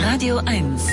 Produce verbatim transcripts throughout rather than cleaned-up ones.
Radio eins.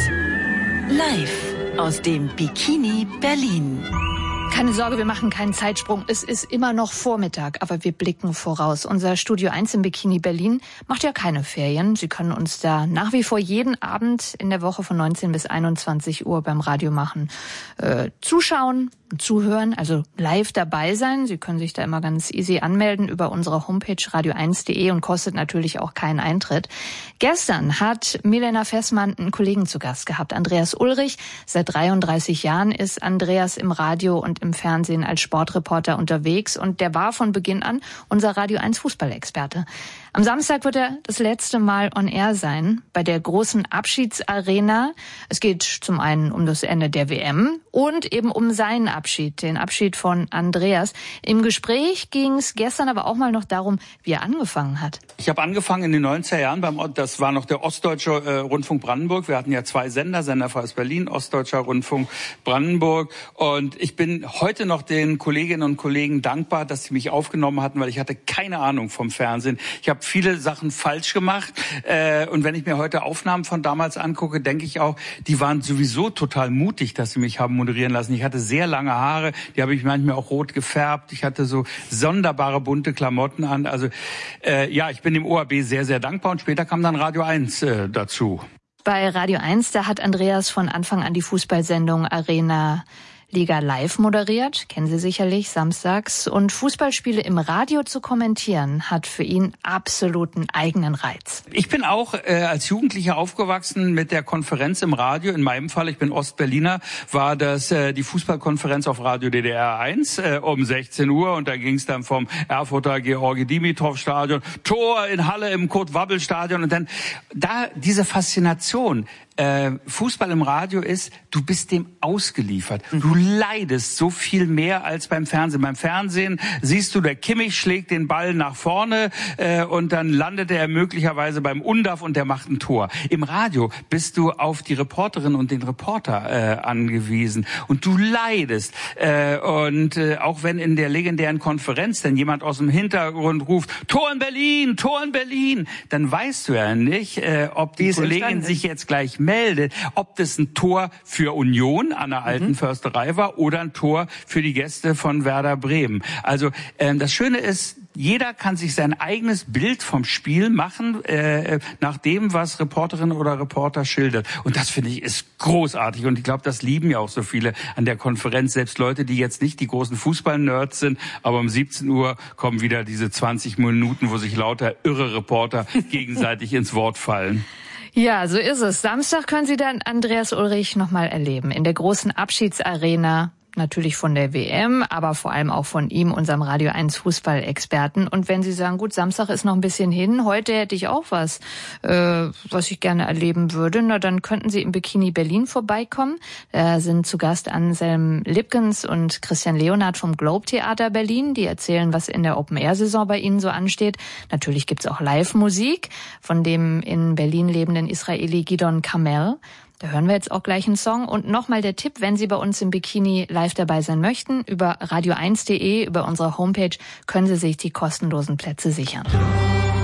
Live aus dem Bikini Berlin. Keine Sorge, wir machen keinen Zeitsprung. Es ist immer noch Vormittag, aber wir blicken voraus. Unser Studio eins im Bikini Berlin macht ja keine Ferien. Sie können uns da nach wie vor jeden Abend in der Woche von neunzehn bis einundzwanzig Uhr beim Radio machen äh, zuschauen, zuhören, also live dabei sein. Sie können sich da immer ganz easy anmelden über unsere Homepage radio eins punkt de und kostet natürlich auch keinen Eintritt. Gestern hat Milena Fessmann einen Kollegen zu Gast gehabt, Andreas Ulrich. Seit dreiunddreißig Jahren ist Andreas im Radio und im Fernsehen als Sportreporter unterwegs und der war von Beginn an unser Radio eins Fußballexperte. Am Samstag wird er das letzte Mal on air sein bei der großen Abschiedsarena. Es geht zum einen um das Ende der W M und eben um seinen Abschied, den Abschied von Andreas. Im Gespräch ging es gestern aber auch mal noch darum, wie er angefangen hat. Ich habe angefangen in den neunziger Jahren, beim, das war noch der Ostdeutsche äh, Rundfunk Brandenburg. Wir hatten ja zwei Sender, Senderfreies Berlin, Ostdeutscher Rundfunk Brandenburg. Und ich bin heute noch den Kolleginnen und Kollegen dankbar, dass sie mich aufgenommen hatten, weil ich hatte keine Ahnung vom Fernsehen. Ich habe viele Sachen falsch gemacht. Äh, und wenn ich mir heute Aufnahmen von damals angucke, denke ich auch, die waren sowieso total mutig, dass sie mich haben moderieren lassen. Ich hatte sehr lange Haare, die habe ich manchmal auch rot gefärbt. Ich hatte so sonderbare bunte Klamotten an. Also äh, ja, ich bin dem O R B sehr, sehr dankbar. Und später kam dann Radio eins äh, dazu. Bei Radio eins, da hat Andreas von Anfang an die Fußballsendung Arena Liga Live moderiert, kennen Sie sicherlich, samstags. Und Fußballspiele im Radio zu kommentieren, hat für ihn absoluten eigenen Reiz. Ich bin auch äh, als Jugendlicher aufgewachsen mit der Konferenz im Radio. In meinem Fall, ich bin Ostberliner, war das äh, die Fußballkonferenz auf Radio D D R eins äh, um sechzehn Uhr. Und da ging es dann vom Erfurter Georgi-Dimitrov-Stadion, Tor in Halle im Kurt-Wabbel-Stadion. Und dann da diese Faszination, Äh, Fußball im Radio ist, du bist dem ausgeliefert. Du leidest so viel mehr als beim Fernsehen. Beim Fernsehen siehst du, der Kimmich schlägt den Ball nach vorne äh, und dann landet er möglicherweise beim Undaf und der macht ein Tor. Im Radio bist du auf die Reporterin und den Reporter äh, angewiesen und du leidest. Äh, und äh, auch wenn in der legendären Konferenz dann jemand aus dem Hintergrund ruft, Tor in Berlin, Tor in Berlin, dann weißt du ja nicht, äh, ob die, die Kollegin sich jetzt gleich meldet, ob das ein Tor für Union an der alten mhm. Försterei war oder ein Tor für die Gäste von Werder Bremen. Also ähm, das Schöne ist, jeder kann sich sein eigenes Bild vom Spiel machen, äh, nach dem, was Reporterin oder Reporter schildert. Und das, finde ich, ist großartig. Und ich glaube, das lieben ja auch so viele an der Konferenz. Selbst Leute, die jetzt nicht die großen Fußball-Nerds sind. Aber um siebzehn Uhr kommen wieder diese zwanzig Minuten, wo sich lauter irre Reporter gegenseitig ins Wort fallen. Ja, so ist es. Samstag können Sie dann Andreas Ulrich nochmal erleben in der großen Abschiedsarena. Natürlich von der W M, aber vor allem auch von ihm, unserem Radio eins Fußballexperten. Und wenn Sie sagen, gut, Samstag ist noch ein bisschen hin, heute hätte ich auch was, äh, was ich gerne erleben würde, na dann könnten Sie im Bikini Berlin vorbeikommen. Da sind zu Gast Anselm Lipkens und Christian Leonhardt vom Globe Theater Berlin. Die erzählen, was in der Open-Air-Saison bei Ihnen so ansteht. Natürlich gibt's auch Live-Musik von dem in Berlin lebenden Israeli Gidon Kamel. Da hören wir jetzt auch gleich einen Song. Und nochmal der Tipp, wenn Sie bei uns im Bikini live dabei sein möchten, über radio eins punkt de, über unsere Homepage, können Sie sich die kostenlosen Plätze sichern.